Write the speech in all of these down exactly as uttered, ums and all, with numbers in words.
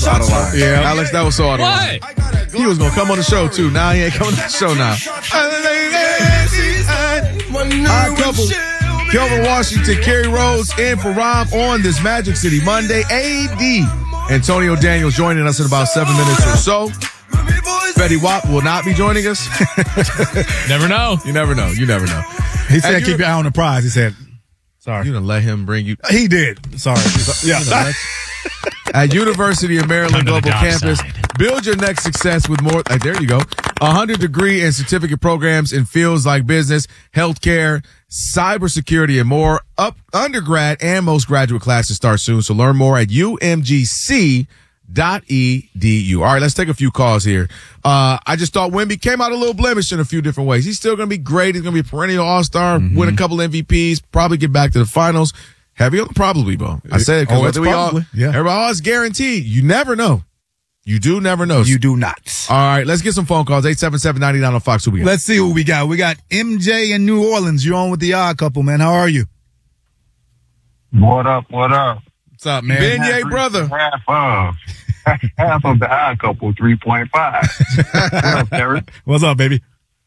out of line. Yeah. Alex, that was so out of line. What? He was going to come on the show, too. Now he ain't coming on the show now. All right, couple. Kelvin Washington, Kerry Rhodes in for Rob on this Magic City Monday. A D Antonio Daniels joining us in about seven minutes or so. Fetty Wap will not be joining us. Never know. You never know. You never know. He said, you- keep your eye on the prize. He said, sorry. You done let him bring you. He did. Sorry. Yeah. At University of Maryland Come to the Global dark Campus, side. build your next success with more. Like, there you go. one hundred degree and certificate programs in fields like business, healthcare, cybersecurity, and more. Up undergrad and most graduate classes start soon. So learn more at U M G C dot E D U. All right, let's take a few calls here. Uh, I just thought Wemby came out a little blemished in a few different ways. He's still going to be great. He's going to be a perennial all-star, mm-hmm. win a couple M V Ps, probably get back to the finals. Heavy on the probably, Bo. I said it because Oh, it's we all, probably, yeah. everybody, oh, it's guaranteed. You never know. You do never know. You do not. All right, let's get some phone calls. eight seven seven, nine nine on Fox. Who we got? Let's see who we got. We got M J in New Orleans. You're on with the Odd Couple, man. How are you? What up, what up? What's up, man? Beignet, brother. Half of, half of the Odd Couple, three point five. What up, Derek? What's up, baby?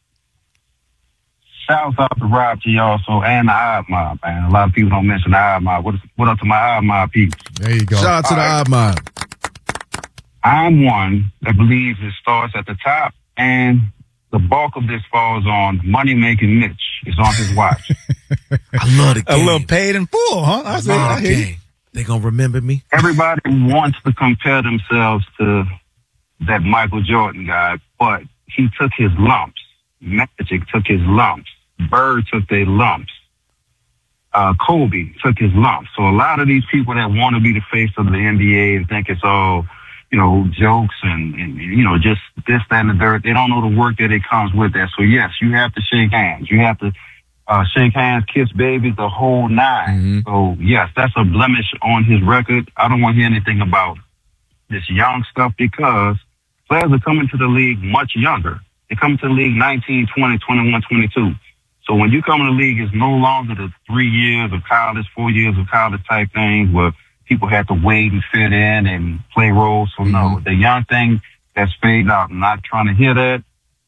Shouts out to Rob G also and the Odd Mob, man. A lot of people don't mention the Odd Mob. What, what up to my Odd Mob people? There you go. Shout out to the Odd Mob. I'm one that believes it starts at the top, and the bulk of this falls on money-making Mitch. It's on his watch. I love the A game. little paid in full, huh? I see. I hear you. They gonna remember me. Everybody wants to compare themselves to that Michael Jordan guy, but he took his lumps. Magic took his lumps. Bird took their lumps. Uh, Kobe took his lumps. So a lot of these people that want to be the face of the N B A and think it's all, you know, jokes and, and, you know, just this, that, and the dirt, they don't know the work that it comes with that. So, yes, you have to shake hands. You have to uh, shake hands, kiss babies, the whole nine. Mm-hmm. So, yes, that's a blemish on his record. I don't want to hear anything about this young stuff because players are coming to the league much younger. They come to the league nineteen, twenty, twenty-one, twenty-two. So when you come in the league, it's no longer the three years of college, four years of college type things where people have to wait and fit in and play roles. So, mm-hmm. no, the young thing that's faded out. I'm not trying to hear that.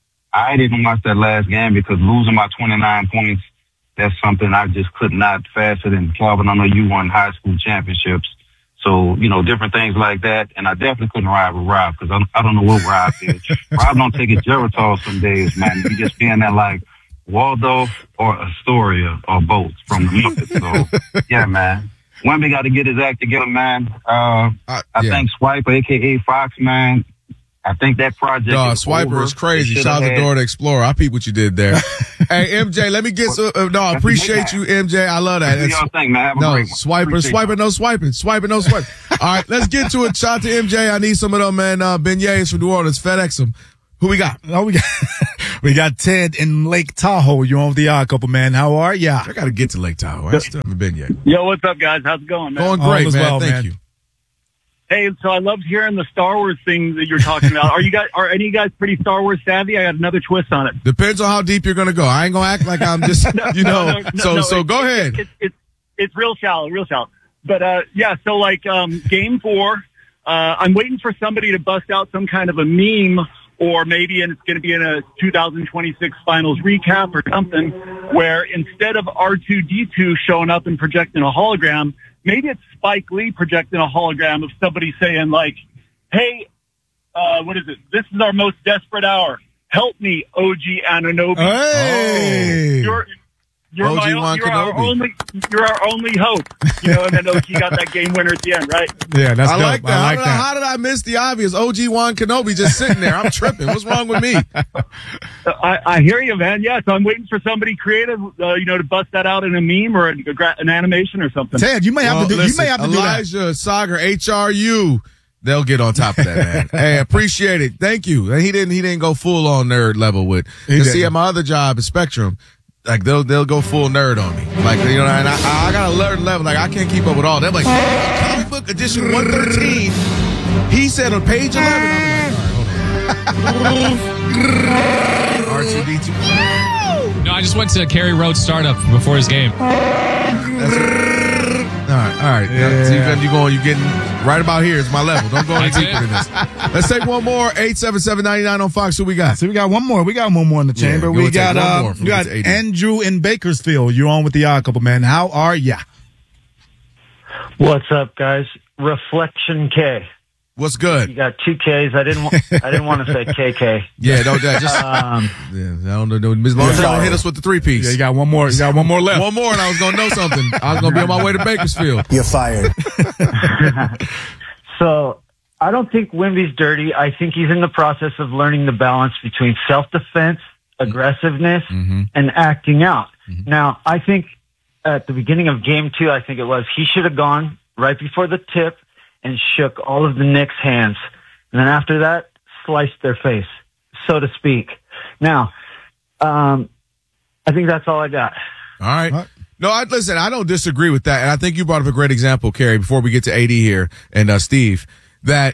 I didn't watch that last game because losing by twenty-nine points, that's something I just could not fasten. And Calvin, I know you won high school championships. So, you know, different things like that. And I definitely couldn't ride with Rob because I, I don't know what Rob is. Rob don't take a Geritol some days, man. He just being that like Waldorf or Astoria or both from the Muppets. So, yeah, man. Wemby got to get his act together, man. Uh, Uh, I yeah. think Swiper, a k a. Fox, man, I think that project Dog, is Swiper over. is crazy. They Shout out to should've had- Dora the Explorer. I peep what you did there. Hey, M J, let me get some. Uh, no, I appreciate you, M J. I love that. That's what y'all think, man. Have a No, great one. swiper, Appreciate swiper, y'all. no swiping. Swiper, no swiping. All right, let's get to it. Shout out to M J. I need some of them, man. Uh, beignets from New Orleans. FedEx them. Who we got? Oh, we got we got Ted in Lake Tahoe. You're on with the Odd Couple, man. How are ya? I got to get to Lake Tahoe. I still haven't been yet. Yo, what's up, guys? How's it going, man? Going All great, is man. well, Thank man. you. Hey, so I loved hearing the Star Wars thing that you're talking about. Are you guys, are any of you guys pretty Star Wars savvy? I got another twist on it. Depends on how deep you're going to go. I ain't going to act like I'm just, you know. No, no, no, so, no, so it's- go ahead. It's, it's, it's real shallow, real shallow. But, uh, yeah, so like, um, game four, uh, I'm waiting for somebody to bust out some kind of a meme, or maybe it's going to be in a two thousand twenty-six finals recap or something, where instead of R two D two showing up and projecting a hologram, maybe it's Spike Lee projecting a hologram of somebody saying like, hey, uh, what is it? This is our most desperate hour. Help me, O G Anunoby. Hey. You're, you're, O G my, Wan you're our Kenobi. only, you're our only hope. You know, and then O G got that game winner at the end, right? Yeah, that's I dope. like that. I like how, did I, that. how did I miss the obvious? O G Wan Kenobi just sitting there. I'm tripping. What's wrong with me? I, I hear you, man. Yeah, so I'm waiting for somebody creative, uh, you know, to bust that out in a meme or a, gra- an animation or something. Ted, you may have Well, to do. listen, you may have to do that. Elijah, Sagar, H R U. They'll get on top of that, man. Hey, appreciate it. Thank you. And he didn't. He didn't go full on nerd level with. He Cause see, didn't. at my other job at Spectrum, like they'll they'll go full nerd on me. Like you know, and I, I got a learn level. Like I can't keep up with all. They're like comic book edition one thirteen. He said on page eleven. I'm like, all right, hold on. R two D two. No, I just went to Kerry Road startup before his game. All right, all right. Yeah. So you, you going? You getting? right about here is my level. Don't go any That's deeper it. than this. Let's take one more. eight seven seven, nine nine on Fox. Who we got? So we got one more. We got one more in the Yeah, chamber. go we and take got one uh, more before we we got get to A D. Andrew in Bakersfield. You're on with the Odd Couple, man. How are ya? What's up, guys? Reflection K. What's You good? got two Ks. I didn't. wa- I didn't want to say K K. Yeah, no, that just Um, yeah, I don't know. no, As long as you don't hit us with the three piece. Yeah, you got one more. You got one more left. One more, and I was gonna know something. I was gonna be on my way to Bakersfield. You're fired. so I don't think Wemby's dirty. I think he's in the process of learning the balance between self-defense, aggressiveness, Mm-hmm. and acting out. Now, I think at the beginning of game two, I think it was, he should have gone right before the tip and shook all of the Knicks' hands. And then after that, sliced their face, so to speak. Now, um, I think that's all I got. All right. What? No, I, listen, I don't disagree with that. And I think you brought up a great example, Kerry, before we get to A D here and uh, Steve, that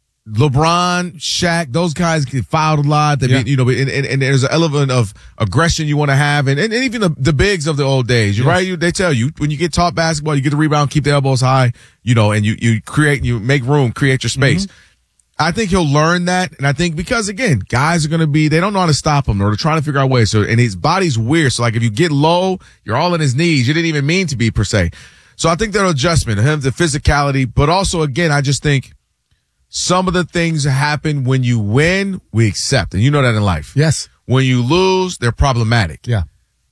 LeBron, Shaq, those guys get fouled a lot. They, Yeah. be, you know, and, and, and there's an element of aggression you want to have. And, and, and even the, the bigs of the old days, you're Yes. right? You, they tell you when you get taught basketball, you get the rebound, keep the elbows high, you know, and you, you create, you make room, create your space. I think he'll learn that. And I think because again, guys are going to be, they don't know how to stop him or they're trying to figure out ways. So, and his body's weird. So like if you get low, you're all in his knees. You didn't even mean to be per se. So I think that adjustment of him, the physicality, but also again, I just think some of the things that happen when you win, we accept. And you know that in life. Yes. When you lose, they're problematic. Yeah.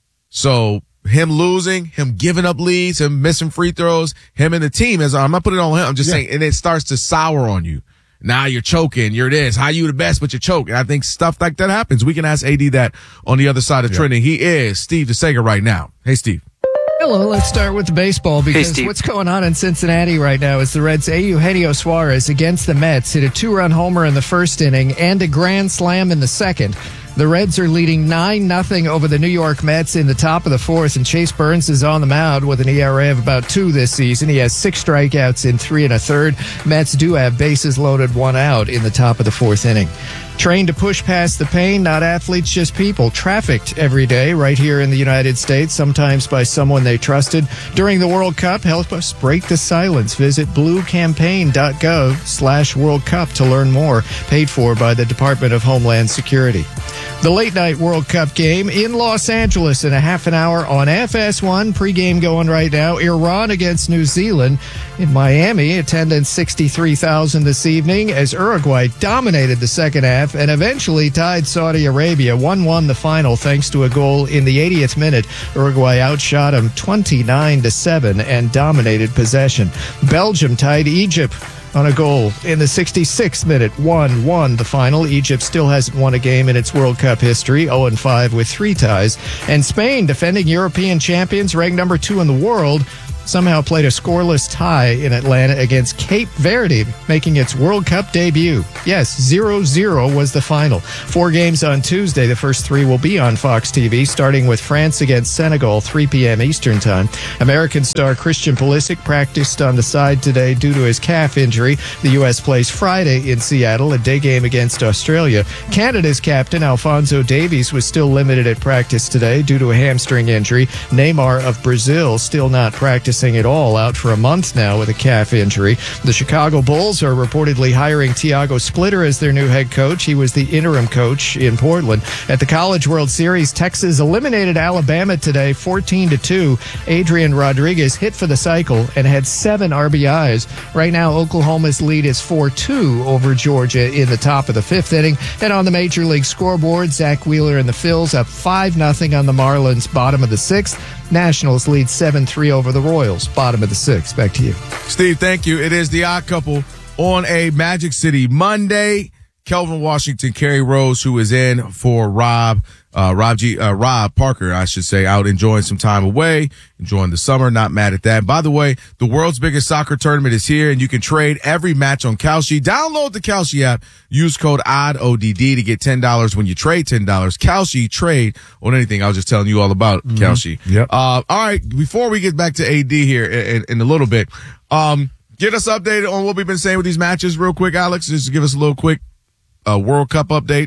So him losing, him giving up leads, him missing free throws, him and the team, as I'm not putting it on him, I'm just Yeah. saying, and it starts to sour on you. Now you're choking, you're this, how you the best, but you're choking. I think stuff like that happens. We can ask A D that on the other side of trending. He is Steve DeSager right now. Hey, Steve. Hello, let's start with the baseball because Steve. what's going on in Cincinnati right now is the Reds' Eugenio Suarez against the Mets hit a two-run homer in the first inning and a grand slam in the second. The Reds are leading nine nothing over the New York Mets in the top of the fourth, and Chase Burns is on the mound with an E R A of about two this season. He has six strikeouts in three and a third. Mets do have bases loaded, one out in the top of the fourth inning. Trained to push past the pain, not athletes, just people. Trafficked every day right here in the United States, sometimes by someone they trusted. During the World Cup, help us break the silence. Visit bluecampaign.gov slash World Cup to learn more. Paid for by the Department of Homeland Security. The late night World Cup game in Los Angeles in a half an hour on F S one. Pregame going right now. Iran against New Zealand. In Miami, attendance sixty-three thousand this evening as Uruguay dominated the second half and eventually tied Saudi Arabia. one one the final thanks to a goal in the eightieth minute. Uruguay outshot them twenty-nine to seven and dominated possession. Belgium tied Egypt on a goal in the sixty-sixth minute. one one the final. Egypt still hasn't won a game in its World Cup history, oh and five with three ties. And Spain, defending European champions, ranked number two in the world, somehow played a scoreless tie in Atlanta against Cape Verde, making its World Cup debut. Yes, zero zero was the final. Four games on Tuesday. The first three will be on Fox T V, starting with France against Senegal, three p.m. Eastern Time. American star Christian Pulisic practiced on the side today due to his calf injury. The U S plays Friday in Seattle, a day game against Australia. Canada's captain, Alphonso Davies, was still limited at practice today due to a hamstring injury. Neymar of Brazil still not practicing at all, out for a month now with a calf injury. The Chicago Bulls are reportedly hiring Thiago Splitter as their new head coach. He was the interim coach in Portland. At the College World Series, Texas eliminated Alabama today fourteen to two. Adrian Rodriguez hit for the cycle and had seven R B Is. Right now, Oklahoma's lead is four two over Georgia in the top of the fifth inning. And on the Major League scoreboard, Zach Wheeler and the Phils up five nothing on the Marlins, bottom of the sixth. Nationals lead seven three over the Royals, bottom of the sixth. Back to you. Steve, thank you. It is the Odd Couple on a Magic City Monday. Kelvin Washington, Kerry Rose, who is in for Rob, uh, Rob G, uh, Rob Parker, I should say, out enjoying some time away, enjoying the summer. Not mad at that. By the way, the world's biggest soccer tournament is here, and you can trade every match on Kalshi. Download the Kalshi app. Use code O D D O D D to get ten dollars when you trade ten dollars. Kalshi, trade on anything. I was just telling you all about mm-hmm. Kalshi. Yep. Uh, all right. Before we get back to A D here in, in a little bit, um, get us updated on what we've been saying with these matches real quick, Alex. Just give us a little quick Uh, World Cup update.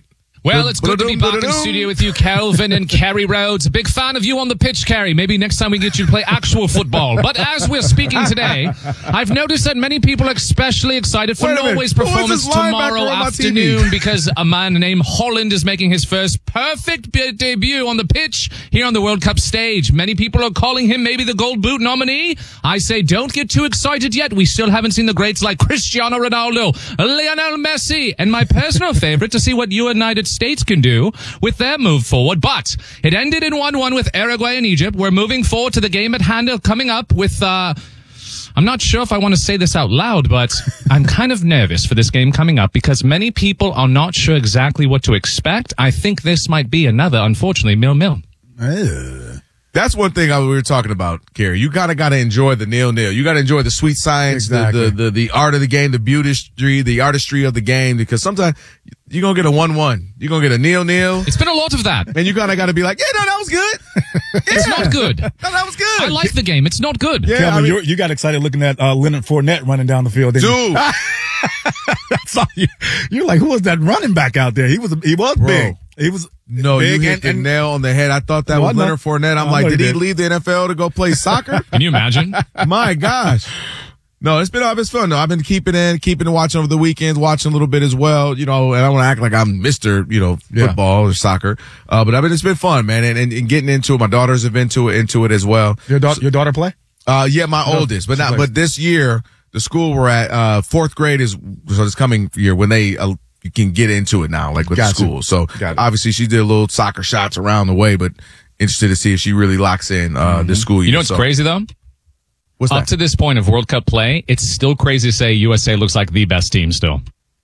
Well, it's good to be back in the studio with you, Kelvin and Kerry Rhodes. A big fan of you on the pitch, Kerry. Maybe next time we get you to play actual football. But as we're speaking today, I've noticed that many people are especially excited for Norway's performance tomorrow afternoon because a man named Holland is making his first perfect be- debut on the pitch here on the World Cup stage. Many people are calling him maybe the Gold Boot nominee. I say don't get too excited yet. We still haven't seen the greats like Cristiano Ronaldo, Lionel Messi, and my personal favorite to see what United States can do with their move forward. But it ended in one one with Uruguay and Egypt. We're moving forward to the game at hand coming up with, uh, I'm not sure if I want to say this out loud, but I'm kind of nervous for this game coming up because many people are not sure exactly what to expect. I think this might be another, unfortunately, nil-nil. Uh, That's one thing I, we were talking about, Kerry. You gotta gotta enjoy the nil-nil. You gotta enjoy the sweet science, Exactly. the, the the the art of the game, the beautistry, the artistry of the game. Because sometimes you're gonna get a one-one, you're gonna get a nil-nil, It's been a lot of that. and you gotta gotta be like, yeah, no, that was good. It's not good. No, that was good. I like the game. It's not good. Yeah, Kelvin, I mean- you're, you got excited looking at uh, Leonard Fournette running down the field. didn't you? Dude, That's all you, you're like, who was that running back out there? He was he was Bro. big. He was no, you big hit and, the and nail on the head. I thought that No, I was know. Leonard Fournette. I'm I like, know did you he did. leave the N F L to go play soccer? Can you imagine? My gosh. No, it's been, it's fun though. I've been keeping in, keeping and watching over the weekends, watching a little bit as well, you know, and I want to act like I'm Mister, you know, Yeah. football or soccer. Uh, but I mean, it's been fun, man. And, and, and getting into it. My daughters have been into it, into it as well. your daughter your daughter play? Uh, yeah, my No, oldest, but she not, plays. but this year, the school we're at, uh, fourth grade is, so this coming year when they, uh, you can get into it now, like with Got the you. school. So Got it. obviously she did a little soccer shots around the way, but interested to see if she really locks in, uh, this school year. You know what's So, crazy, though? What's Up that? to this point of World Cup play, it's still crazy to say U S A looks like the best team still.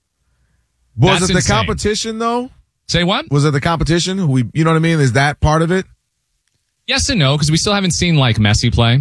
Was That's it the insane. competition though? Say what? Was it the competition? Who we, you know what I mean? Is that part of it? Yes and no, because we still haven't seen, like, Messi play.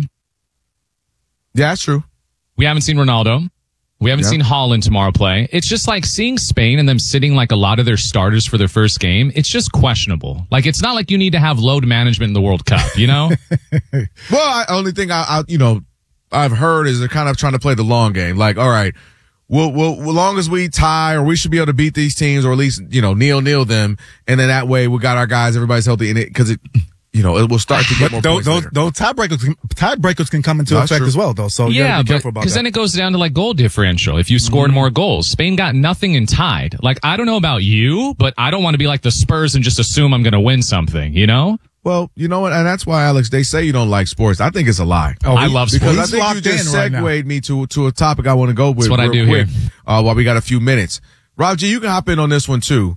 Yeah, that's true. We haven't seen Ronaldo. We haven't Yeah. seen Holland tomorrow play. It's just like seeing Spain and them sitting like a lot of their starters for their first game. It's just questionable. Like, it's not like you need to have load management in the World Cup, you know? Well, I, only thing I, I, you know, I've heard is they're kind of trying to play the long game. Like, all right, we'll, we'll, as long as we tie or we should be able to beat these teams or at least, you know, nil nil them. And then that way we got our guys, everybody's healthy in it because it, you know, it will start to get more Those points those, later. those tiebreakers can- tiebreakers can come into That's effect true. as well, though. So you yeah, gotta be but careful about because that. then it goes down to like goal differential. If you scored more goals, Spain got nothing and tied. Like, I don't know about you, but I don't want to be like the Spurs and just assume I'm going to win something, you know? Well, you know what? And that's why, Alex, they say you don't like sports. I think it's a lie. Oh, I he- love Because sports. I He's think you locked just in right now. segued me to to a topic I want to go with. That's what I real do quick, here. Uh, while we got a few minutes. Rob G, you can hop in on this one too.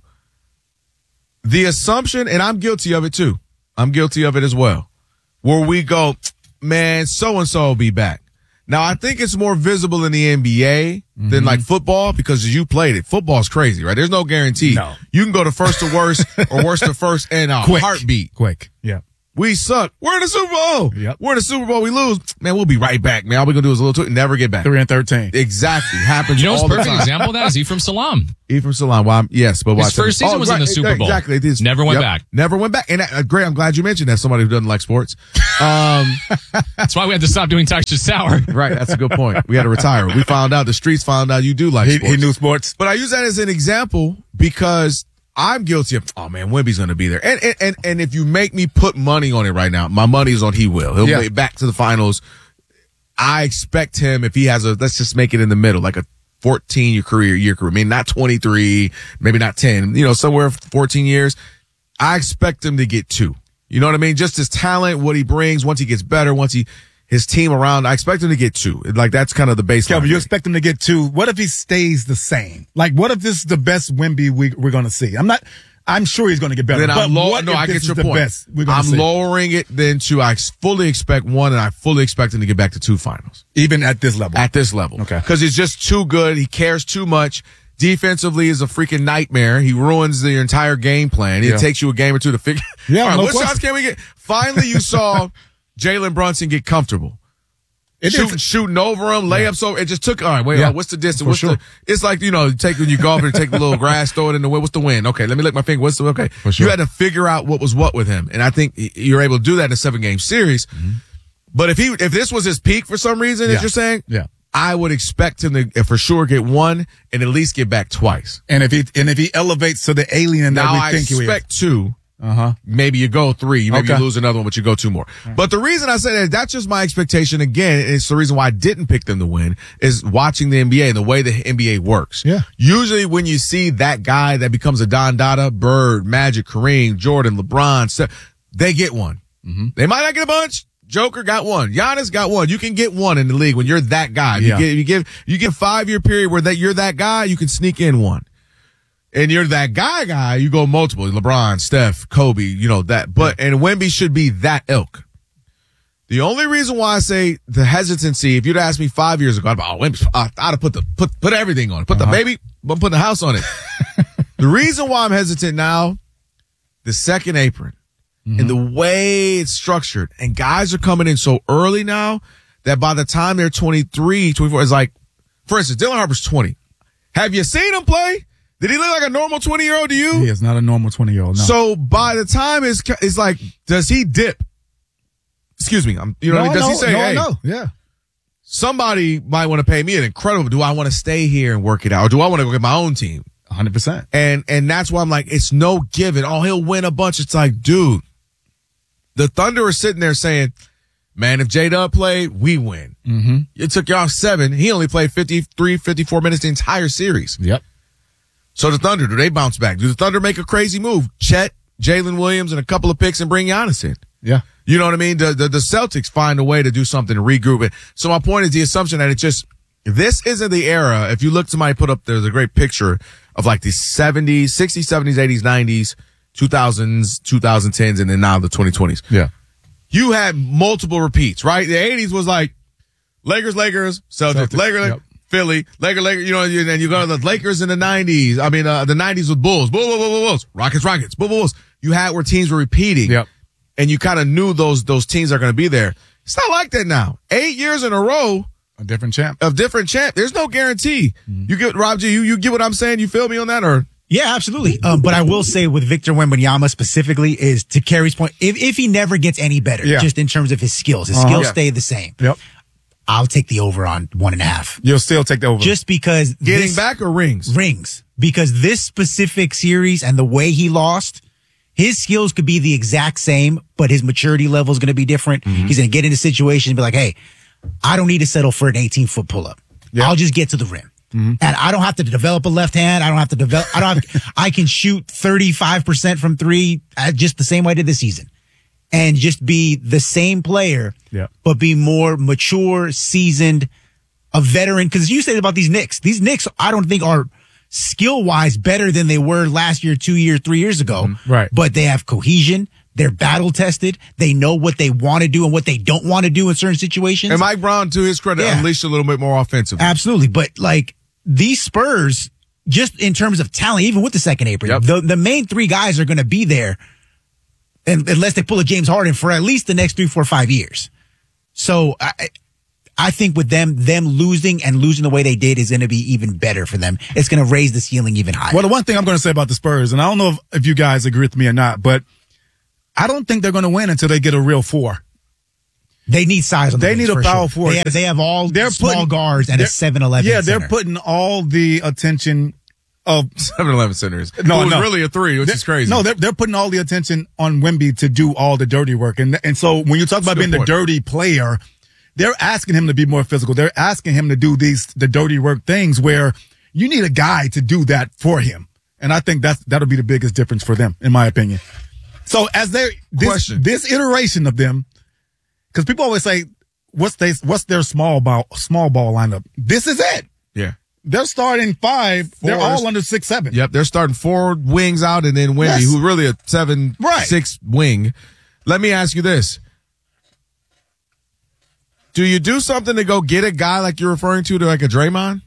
The assumption, and I'm guilty of it too. I'm guilty of it as well. Where we go, man, so and so will be back. Now I think it's more visible in the N B A than Mm-hmm. like football because you played it. Football's crazy, right? There's no guarantee. No. You can go to first to worst or worst to first in a Quick. heartbeat. Quick. Yeah. We suck. We're in the Super Bowl. Yep. We're in the Super Bowl. We lose. Man, we'll be right back, man. All we're going to do is a little tweet, never get back. Three and thirteen. Exactly. Happens You know, all what's the perfect time. example of that is Ephraim Salam. Ephraim Salam. Well, I'm- yes, but His watch first that. season was in the Super Bowl. Exactly. It is. Never went back. Never went back. And uh, Gray, I'm glad you mentioned that. Somebody who doesn't like sports. Um, That's why we had to stop doing Texture Sour. right. That's a good point. We had to retire. We found out the streets found out you do like He, sports. he knew sports. But I use that as an example because I'm guilty of, oh man, Wemby's going to be there. And, and, and, and if you make me put money on it right now, my money is on he will. He'll Yeah. make it back to the finals. I expect him if he has a, let's just make it in the middle, like a fourteen year career, year career. I mean, not twenty-three, maybe not ten, you know, somewhere fourteen years. I expect him to get two. You know what I mean? Just his talent, what he brings once he gets better, once he, his team around, I expect him to get two. Like that's kind of the baseline. Kelvin, you expect him to get two. What if he stays the same? Like, what if this is the best Wemby we, we're going to see? I'm not, I'm sure he's going to get better. Then but I'm low, what no, if I this get is your the point. best we're gonna I'm see? lowering it then to I fully expect one, and I fully expect him to get back to two finals Even at this level. at this level. Okay. because he's just too good. He cares too much. Defensively is a freaking nightmare. He ruins the entire game plan. It Yeah. takes you a game or two to figure. Yeah, All right, no what question. shots can we get? Finally, you saw Jalen Brunson get comfortable. It shooting, is- shooting over him, layups. So it just took. All right, wait. Yeah, uh, what's the distance? for What's sure. the? It's like you know, you take when you golf and take the little grass, throw it in the wind. What's the wind? Okay, let me lick my finger. What's the okay? For sure. You had to figure out what was what with him, and I think y- you're able to do that in a seven game series. Mm-hmm. But if he, if this was his peak for some reason, Yeah. as you're saying, Yeah. I would expect him to for sure get one and at least get back twice. And if he and if he elevates to the alien that now we I think he is. expect two. Uh-huh. Maybe you go three. Maybe Okay. you lose another one, but you go two more. But the reason I say that, that's just my expectation. Again, it's the reason why I didn't pick them to win is watching the N B A and the way the N B A works. Yeah. Usually when you see that guy that becomes a Don Dada, Bird, Magic, Kareem, Jordan, LeBron, Steph, they get one. Mm-hmm. They might not get a bunch. Joker got one. Giannis got one. You can get one in the league when you're that guy. You Yeah. get, you give, you get five year period where that you're that guy, you can sneak in one. And you're that guy guy, you go multiple. LeBron, Steph, Kobe, you know, that. But, and Wemby should be that ilk. The only reason why I say the hesitancy, if you'd asked me five years ago, I'd be, oh, Wemby, I'd have put the, put, put everything on it. Put Uh-huh. the baby, I'm putting the house on it. The reason why I'm hesitant now, the second apron mm-hmm. and the way it's structured and guys are coming in so early now that by the time they're twenty-three, twenty-four, it's like, for instance, Dylan Harper's twenty. Have you seen him play? Did he look like a normal twenty-year-old to you? He is not a normal twenty-year-old, no. So by the time it's, it's like, does he dip? Excuse me. I'm, you know no, what I mean? Does no, he say, no, hey, no. Yeah. somebody might want to pay me an incredible, do I want to stay here and work it out? Or do I want to go get my own team? one hundred percent. And, and that's why I'm like, it's no given. Oh, he'll win a bunch. It's like, dude, the Thunder are sitting there saying, man, if J-Dub played, we win. Mm-hmm. It took y'all seven. He only played fifty-three, fifty-four minutes the entire series. Yep. So the Thunder, do they bounce back? Do the Thunder make a crazy move? Chet, Jalen Williams, and a couple of picks and bring Giannis in? Yeah. You know what I mean? The, the, the Celtics find a way to do something to regroup it. So my point is the assumption that it just, this isn't the era. If you look, somebody put up, there's a great picture of like the seventies, sixties, seventies, eighties, nineties, two thousands, twenty tens, and then now the twenty twenties. Yeah. You had multiple repeats, right? The eighties was like Lakers, Lakers, Celtics, Celtics, Lakers, yep. Philly, Lakers, Lakers, you know, and then you go to the Lakers in the nineties. I mean, uh, the nineties with Bulls, Bulls, Bulls, Bulls, Bulls, Rockets, Rockets, Bulls, Bulls. You had where teams were repeating. Yep. And you kind of knew those, those teams are going to be there. It's not like that now. Eight years in a row A different champ. of different champ. There's no guarantee. Mm-hmm. You get, Rob G, you, you get what I'm saying? You feel me on that or? Yeah, absolutely. Um, but I will say with Victor Wembanyama specifically is to Kerry's point, if, if he never gets any better, Yeah. just in terms of his skills, his Uh-huh. skills Yeah. stay the same. Yep. I'll take the over on one and a half. You'll still take the over. Just because Getting this, back or rings? rings, because this specific series and the way he lost, his skills could be the exact same, but his maturity level is going to be different. Mm-hmm. He's going to get into situations and be like, hey, I don't need to settle for an eighteen foot pull up. Yeah. I'll just get to the rim. Mm-hmm. And I don't have to develop a left hand. I don't have to develop, I don't have, I can shoot thirty-five percent from three uh, just the same way I did this season and just be the same player, Yeah. but be more mature, seasoned, a veteran. Cause you say about these Knicks, these Knicks, I don't think are skill wise better than they were last year, two years, three years ago. Mm-hmm. Right. But they have cohesion. They're battle tested. They know what they want to do and what they don't want to do in certain situations. And Mike Brown, to his credit, Yeah. unleashed a little bit more offensively. Absolutely. But like these Spurs, just in terms of talent, even with the second apron, Yep. the, the main three guys are going to be there and, unless they pull a James Harden for at least the next three, four, five years. So I, I think with them, them losing and losing the way they did is going to be even better for them. It's going to raise the ceiling even higher. Well, the one thing I'm going to say about the Spurs, and I don't know if, if you guys agree with me or not, but I don't think they're going to win until they get a real four. They need size on the They wings, need a for power sure. forward. They have, they have all They're small putting- guards and a they're- seven eleven Yeah, they're center. putting all the attention of seven eleven centers. No, it was no. really a three, which They're- is crazy. No, they're they're putting all the attention on Wemby to do all the dirty work, and and so when you talk about That's a being good the point. dirty player, they're asking him to be more physical. They're asking him to do these the dirty work things where you need a guy to do that for him, and I think that's that'll be the biggest difference for them, in my opinion. So as they this, Question. this iteration of them, because people always say, "What's they what's their small ball small ball lineup?" This is it. yeah. They're starting five. They're Fours. all under six seven. Yep, they're starting four wings out and then Wemby, Yes. who's really a seven, Right. six wing. Let me ask you this. Do you do something to go get a guy like you're referring to, to like a Draymond?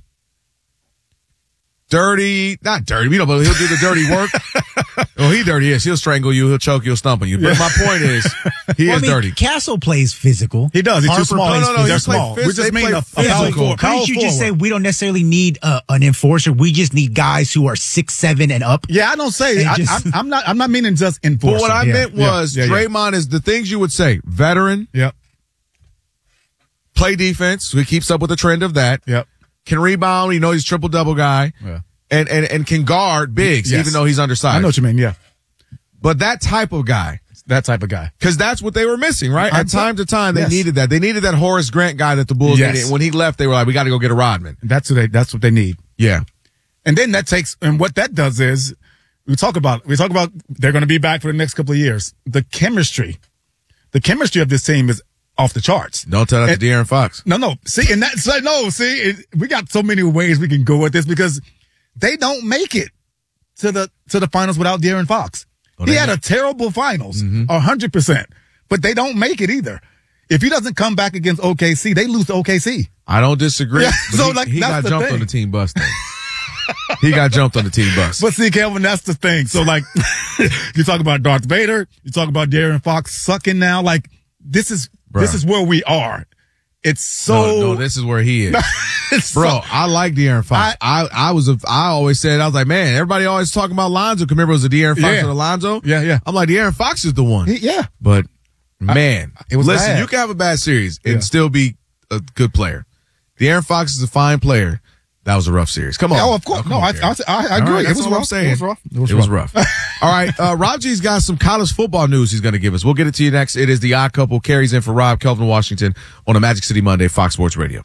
Dirty, not dirty, we don't, but he'll do the dirty work. Oh, he dirty, yes. He'll strangle you, he'll choke you, he'll stump on you. But my point is, he Well, is I mean, dirty. Castle plays physical. He does. He's too Harper small. plays No, no, no, They're he physical. play small. phys- We just they mean play a, a physical. power Physical. forward. Power Couldn't you just say forward. we don't necessarily need a, an enforcer? We just need guys who are six, seven, and up. Yeah, I don't say. And I, just- I'm, I'm not. I'm not meaning just enforcer. But what I Yeah. meant Yeah, was yeah, yeah. Draymond is the things you would say, veteran, Yep. play defense. So he keeps up with the trend of that. Yep. Can rebound. You know, he's triple double guy. Yeah. And, and, and can guard bigs, Yes. even though he's undersized. I know what you mean. Yeah. But that type of guy. That type of guy. Because that's what they were missing, right? I'm At time to time, they yes. needed that. They needed that Horace Grant guy that the Bulls Yes. needed. When he left, they were like, we got to go get a Rodman. That's what they, that's what they need. Yeah. And then that takes, and what that does is, we talk about, we talk about they're going to be back for the next couple of years. The chemistry, the chemistry of this team is off the charts. Don't tell that and, to De'Aaron Fox. No, no. See, and that's like, no, see, it, we got so many ways we can go with this because they don't make it to the, to the finals without De'Aaron Fox. Oh, he had know. a terrible finals, a Mm-hmm. hundred percent, but they don't make it either. If he doesn't come back against O K C, they lose to O K C. I don't disagree. Yeah, but so, he, like, he that's got the jumped thing. on the team bus thing. He got jumped on the team bus. But see, Kelvin, that's the thing. So, like, you talk about Darth Vader, you talk about De'Aaron Fox sucking now. Like, this is Bruh. this is where we are. It's so. No, no, this is where he is. it's Bro, so- I like De'Aaron Fox. I, I, I was a, I always said, I was like, man, everybody always talking about Lonzo. Remember it was a De'Aaron Fox Yeah. and Alonzo? Yeah, yeah. I'm like, De'Aaron Fox is the one. He- yeah. But, man, it was listen, bad. you can have a bad series and Yeah. still be a good player. De'Aaron Fox is a fine player. That was a rough series. Come on. Oh, of course. come No, on, I, Gary. I, I, I All agree. right, it that's was all I'm rough. saying. It was rough. It was It was rough. rough. All right. Uh, Rob G's got some college football news he's going to give us. We'll get it to you next. It is the Odd Couple. Carries in for Rob, Kelvin Washington on a Magic City Monday, Fox Sports Radio.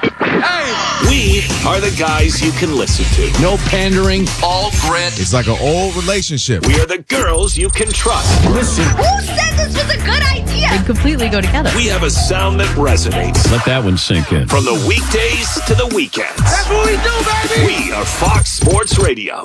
We are the guys you can listen to. No pandering, all grit. It's like an old relationship. We are the girls you can trust. Listen. Who said this was a good idea? They completely go together. We have a sound that resonates. Let that one sink in. From the weekdays to the weekends. That's what we do, baby. We are Fox Sports Radio.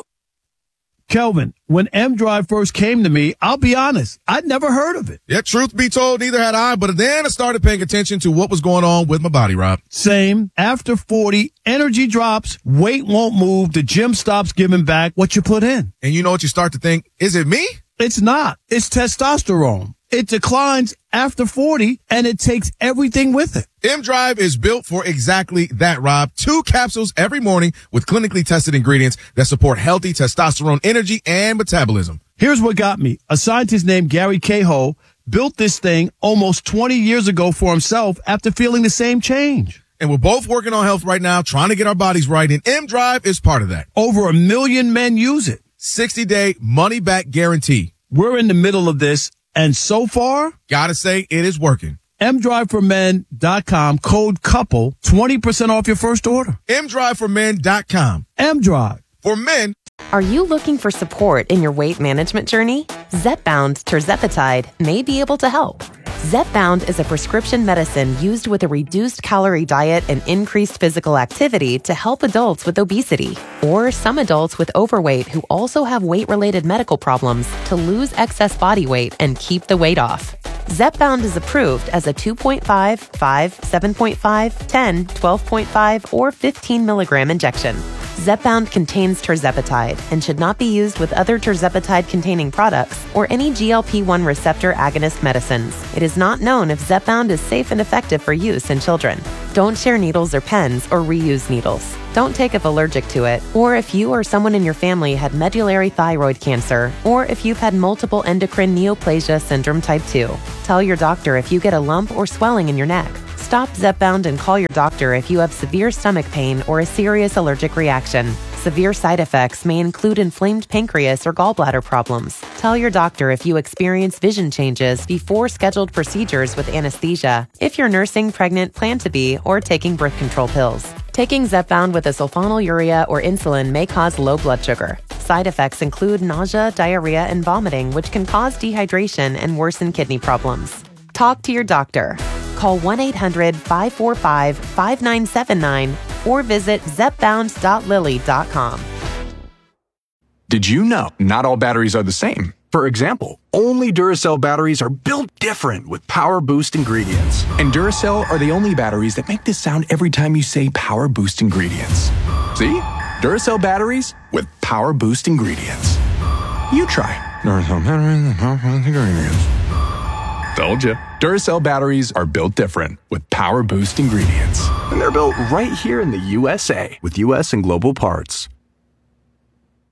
Kelvin, when M Drive first came to me, I'll be honest, I'd never heard of it. Yeah, truth be told, neither had I, but then I started paying attention to what was going on with my body, Rob. Same. After forty, energy drops, weight won't move, the gym stops giving back what you put in. And you know what you start to think? Is it me? It's not. It's testosterone. It declines after forty, and it takes everything with it. M-Drive is built for exactly that, Rob. Two capsules every morning with clinically tested ingredients that support healthy testosterone energy and metabolism. Here's what got me. A scientist named Gary Cahill built this thing almost twenty years ago for himself after feeling the same change. And we're both working on health right now, trying to get our bodies right, and M-Drive is part of that. Over a million men use it. sixty-day money-back guarantee. We're in the middle of this, and so far, Gotta say, it is working. M drive for men dot com, code COUPLE, twenty percent off your first order. M drive for men dot com. M-Drive. For men. Are you looking for support in your weight management journey? Zepbound Tirzepatide may be able to help. Zepbound is a prescription medicine used with a reduced calorie diet and increased physical activity to help adults with obesity or some adults with overweight who also have weight-related medical problems to lose excess body weight and keep the weight off. Zepbound is approved as a two point five, five, seven point five, ten, twelve point five, or fifteen milligram injection. Zepbound contains tirzepatide and should not be used with other tirzepatide-containing products or any G L P one receptor agonist medicines. It is not known if Zepbound is safe and effective for use in children. Don't share needles or pens or reuse needles. Don't take if allergic to it, or if you or someone in your family had medullary thyroid cancer, or if you've had multiple endocrine neoplasia syndrome type two. Tell your doctor if you get a lump or swelling in your neck. Stop Zepbound and call your doctor if you have severe stomach pain or a serious allergic reaction. Severe side effects may include inflamed pancreas or gallbladder problems. Tell your doctor if you experience vision changes before scheduled procedures with anesthesia, if you're nursing, pregnant, plan to be, or taking birth control pills. Taking Zepbound with a sulfonylurea or insulin may cause low blood sugar. Side effects include nausea, diarrhea, and vomiting, which can cause dehydration and worsen kidney problems. Talk to your doctor. Call one eight hundred, five four five, five nine seven nine or visit zepbound dot lilly dot com. Did you know not all batteries are the same? For example, only Duracell batteries are built different with Power Boost ingredients. And Duracell are the only batteries that make this sound every time you say Power Boost ingredients. See? Duracell batteries with Power Boost ingredients. You try. Duracell batteries with Power Boost ingredients. Told you. Duracell batteries are built different with Power Boost ingredients. And they're built right here in the U S A with U S and global parts.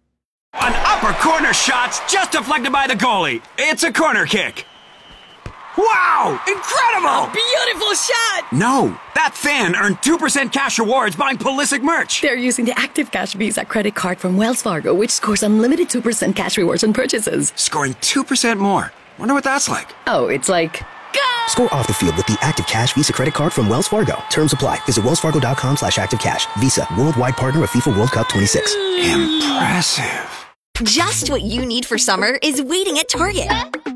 An upper corner shot's just deflected by the goalie. It's a corner kick. Wow! Incredible! Beautiful shot! No, that fan earned two percent cash rewards buying Pulisic merch. They're using the Active Cash Visa credit card from Wells Fargo, which scores unlimited two percent cash rewards on purchases. Scoring two percent more. Wonder what that's like. Oh, it's like... Go! Score off the field with the Active Cash Visa credit card from Wells Fargo. Terms apply. Visit wellsfargo.com slash active cash. Visa, worldwide partner of FIFA World Cup twenty-six. Impressive. Just what you need for summer is waiting at Target.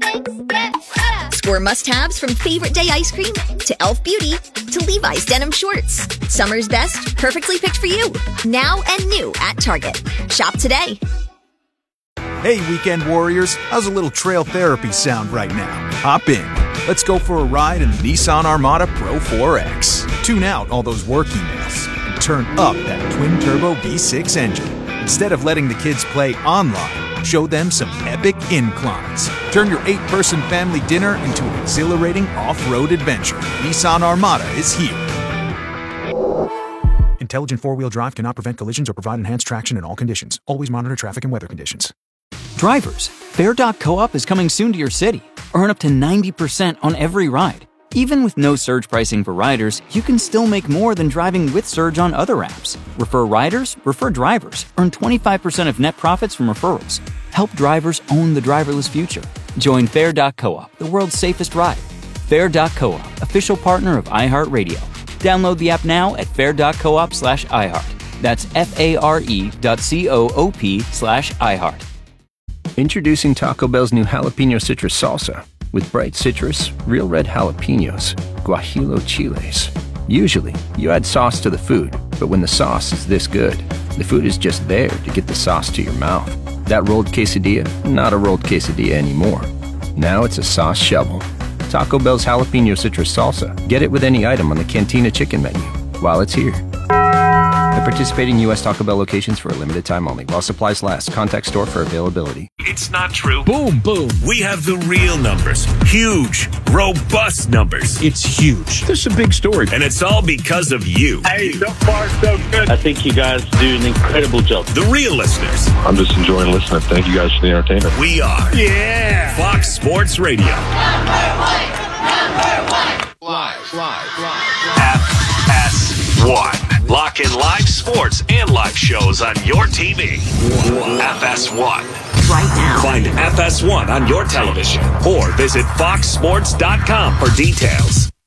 Score must-haves from favorite day ice cream to Elf Beauty to Levi's denim shorts. Summer's best, perfectly picked for you. Now and new at Target. Shop today. Hey, weekend warriors. How's a little trail therapy sound right now? Hop in. Let's go for a ride in the Nissan Armada Pro four X. Tune out all those work emails and turn up that twin-turbo V six engine. Instead of letting the kids play online, show them some epic inclines. Turn your eight-person family dinner into an exhilarating off-road adventure. Nissan Armada is here. Intelligent four-wheel drive cannot prevent collisions or provide enhanced traction in all conditions. Always monitor traffic and weather conditions. Drivers, Fair dot co-op is coming soon to your city. Earn up to ninety percent on every ride. Even with no surge pricing for riders, you can still make more than driving with Surge on other apps. Refer riders, refer drivers. Earn twenty-five percent of net profits from referrals. Help drivers own the driverless future. Join Fair dot co-op, the world's safest ride. Fair dot co-op, official partner of iHeartRadio. Download the app now at fair dot coop slash iHeart. That's F-A-R-E dot C-O-O-P slash iHeart. Introducing Taco Bell's new jalapeno citrus salsa. With bright citrus, real red jalapenos, guajillo chiles. Usually, you add sauce to the food, but when the sauce is this good, the food is just there to get the sauce to your mouth. That rolled quesadilla, not a rolled quesadilla anymore. Now it's a sauce shovel. Taco Bell's jalapeno citrus salsa. Get it with any item on the Cantina chicken menu while it's here. At participating U S Taco Bell locations for a limited time only. While supplies last. Contact store for availability. It's not true. Boom, boom. We have the real numbers. Huge, robust numbers. It's huge. This is a big story. And it's all because of you. Hey, so far so good. I think you guys do an incredible job. The real listeners. I'm just enjoying listening. Thank you guys for the entertainment. We are. Yeah. Fox Sports Radio. Number one. Number one. Live, live, live. F S one. Lock in live sports and live shows on your T V. F S one. Right now. Find F S one on your television or visit fox sports dot com for details.